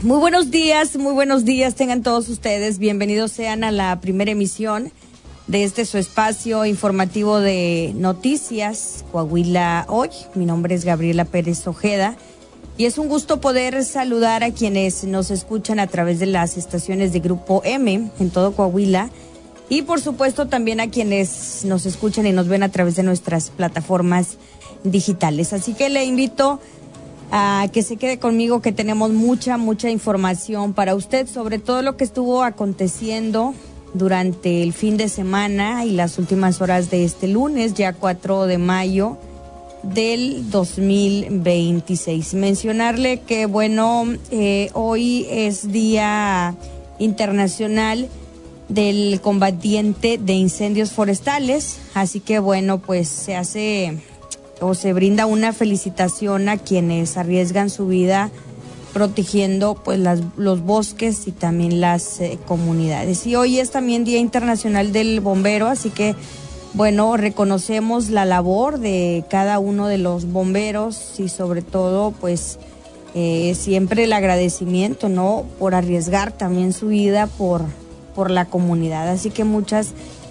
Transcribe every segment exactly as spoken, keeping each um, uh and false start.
Muy buenos días, muy buenos días tengan todos ustedes. Bienvenidos sean a la primera emisión de este su espacio informativo de noticias Coahuila Hoy. Mi nombre es Gabriela Pérez Ojeda y es un gusto poder saludar a quienes nos escuchan a través de las estaciones de Grupo M en todo Coahuila y por supuesto también a quienes nos escuchan y nos ven a través de nuestras plataformas digitales. Así que le invito a que se quede conmigo, que tenemos mucha, mucha información para usted sobre todo lo que estuvo aconteciendo durante el fin de semana y las últimas horas de este lunes, ya cuatro de mayo del dos mil veintiséis. Mencionarle que, bueno, eh, hoy es Día Internacional del Combatiente de Incendios Forestales, así que, bueno, pues se hace o se brinda una felicitación a quienes arriesgan su vida protegiendo pues las, los bosques y también las eh, comunidades. Y hoy es también Día Internacional del Bombero, así que bueno, reconocemos la labor de cada uno de los bomberos y sobre todo pues eh, siempre el agradecimiento, ¿no? Por arriesgar también su vida por, por la comunidad. Así que muchas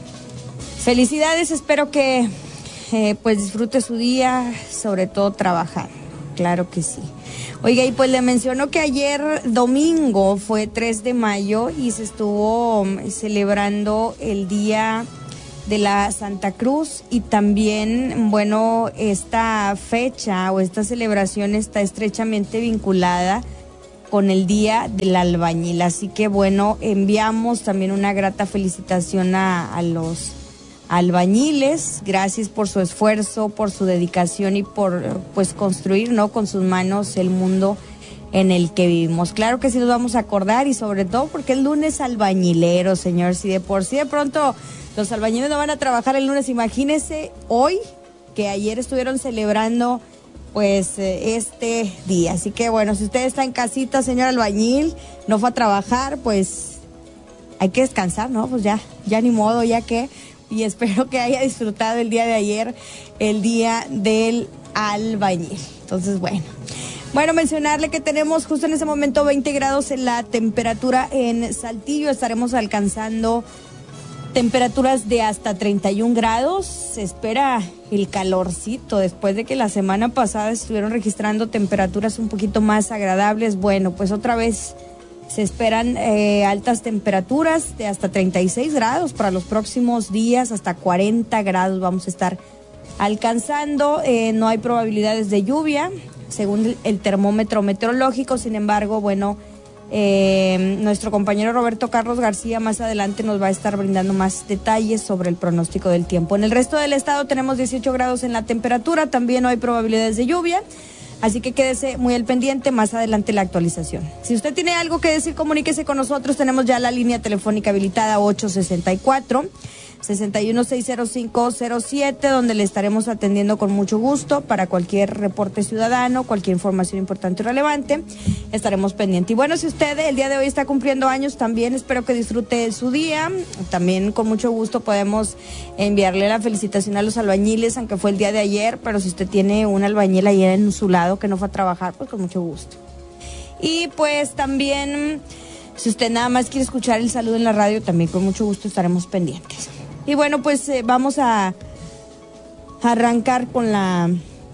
felicidades, espero que eh, pues disfrute su día, sobre todo trabajar, claro que sí. Oiga, y pues le menciono que ayer domingo fue tres de mayo y se estuvo celebrando el Día de la Santa Cruz y también, bueno, esta fecha o esta celebración está estrechamente vinculada con el Día del Albañil. Así que, bueno, enviamos también una grata felicitación a, a los albañiles. Gracias por su esfuerzo, por su dedicación y por pues construir, ¿no?, con sus manos el mundo en el que vivimos. Claro que sí nos vamos a acordar y sobre todo porque el lunes albañilero, señor. Si de por sí de pronto los albañiles no van a trabajar el lunes, imagínese hoy que ayer estuvieron celebrando pues este día. Así que bueno, si usted está en casita, señor albañil, no fue a trabajar, pues hay que descansar, ¿no? Pues ya, ya ni modo, ya que... Y espero que haya disfrutado el día de ayer, el Día del Albañil. Entonces, bueno. Bueno, mencionarle que tenemos justo en ese momento veinte grados en la temperatura en Saltillo. Estaremos alcanzando temperaturas de hasta treinta y un grados. Se espera el calorcito después de que la semana pasada estuvieron registrando temperaturas un poquito más agradables. Bueno, pues otra vez se esperan eh, altas temperaturas de hasta treinta y seis grados para los próximos días, hasta cuarenta grados vamos a estar alcanzando. Eh, no hay probabilidades de lluvia, según el, el termómetro meteorológico. Sin embargo, bueno, eh, nuestro compañero Roberto Carlos García más adelante nos va a estar brindando más detalles sobre el pronóstico del tiempo. En el resto del estado tenemos dieciocho grados en la temperatura, también no hay probabilidades de lluvia. Así que quédese muy al pendiente, más adelante la actualización. Si usted tiene algo que decir, comuníquese con nosotros. Tenemos ya la línea telefónica habilitada ocho sesenta y cuatro, sesenta y uno, seis cero cinco cero siete, donde le estaremos atendiendo con mucho gusto para cualquier reporte ciudadano, cualquier información importante y relevante. Estaremos pendientes. Y bueno, si usted el día de hoy está cumpliendo años, también espero que disfrute su día. También con mucho gusto podemos enviarle la felicitación a los albañiles, aunque fue el día de ayer, pero si usted tiene un albañil ayer en su lado que no fue a trabajar, pues con mucho gusto. Y pues también, si usted nada más quiere escuchar el saludo en la radio, también con mucho gusto estaremos pendientes. Y bueno, pues eh, vamos a arrancar con la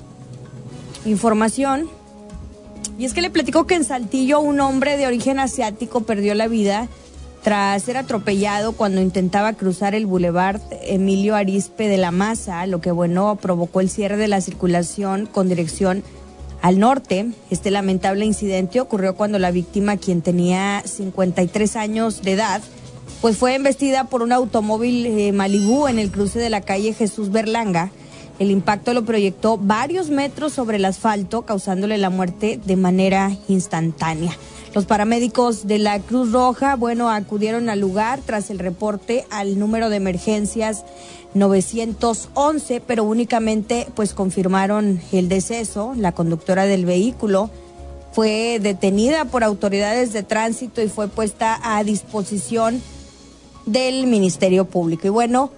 información. Y es que le platico que en Saltillo un hombre de origen asiático perdió la vida tras ser atropellado cuando intentaba cruzar el Boulevard Emilio Arizpe de la Maza, lo que bueno provocó el cierre de la circulación con dirección al norte. Este lamentable incidente ocurrió cuando la víctima, quien tenía cincuenta y tres años de edad, pues fue embestida por un automóvil eh, Malibú en el cruce de la calle Jesús Berlanga. El impacto lo proyectó varios metros sobre el asfalto, causándole la muerte de manera instantánea. Los paramédicos de la Cruz Roja, bueno, acudieron al lugar tras el reporte al número de emergencias novecientos once, pero únicamente pues confirmaron el deceso. La conductora del vehículo fue detenida por autoridades de tránsito y fue puesta a disposición del Ministerio Público. Y bueno,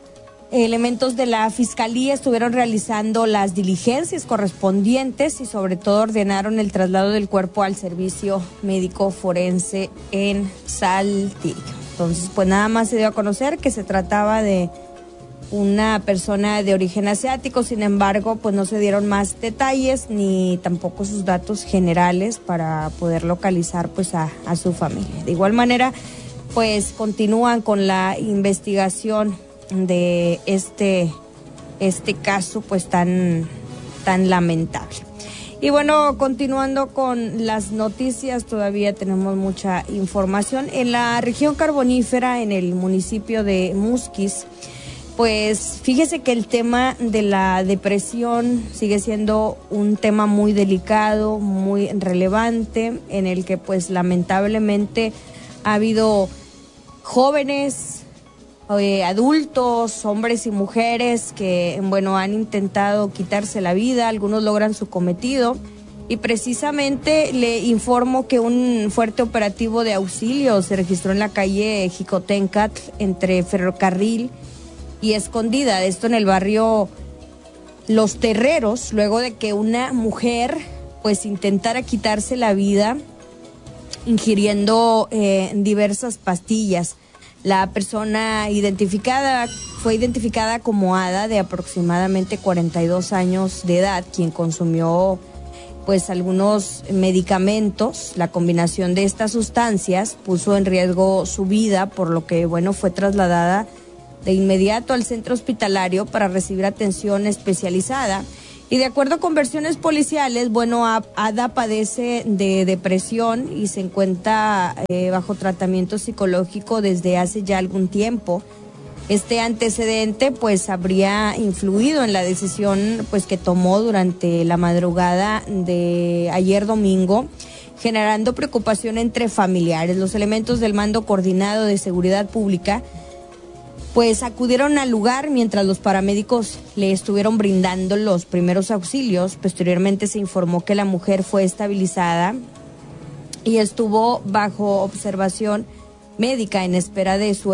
elementos de la Fiscalía estuvieron realizando las diligencias correspondientes y sobre todo ordenaron el traslado del cuerpo al servicio médico forense en Saltillo. Entonces, pues nada más se dio a conocer que se trataba de una persona de origen asiático, sin embargo, pues no se dieron más detalles ni tampoco sus datos generales para poder localizar pues a, a su familia. De igual manera, pues continúan con la investigación de este, este caso pues tan, tan lamentable. Y bueno, continuando con las noticias, todavía tenemos mucha información. En la región carbonífera, en el municipio de Musquis, pues fíjese que el tema de la depresión sigue siendo un tema muy delicado, muy relevante, en el que pues lamentablemente ha habido jóvenes, eh, adultos, hombres y mujeres que, bueno, han intentado quitarse la vida, algunos logran su cometido. Y precisamente le informo que un fuerte operativo de auxilio se registró en la calle Jicotencatl, entre Ferrocarril y Escondida, esto en el barrio Los Terreros, luego de que una mujer pues intentara quitarse la vida ingiriendo eh, diversas pastillas. La persona identificada fue identificada como Ada, de aproximadamente cuarenta y dos años de edad, quien consumió pues algunos medicamentos. La combinación de estas sustancias puso en riesgo su vida, por lo que bueno, fue trasladada de inmediato al centro hospitalario para recibir atención especializada. Y de acuerdo con versiones policiales, bueno, Ada padece de depresión y se encuentra eh, bajo tratamiento psicológico desde hace ya algún tiempo. Este antecedente pues habría influido en la decisión pues que tomó durante la madrugada de ayer domingo, generando preocupación entre familiares. Los elementos del Mando Coordinado de Seguridad Pública pues acudieron al lugar mientras los paramédicos le estuvieron brindando los primeros auxilios. Posteriormente se informó que la mujer fue estabilizada y estuvo bajo observación médica en espera de su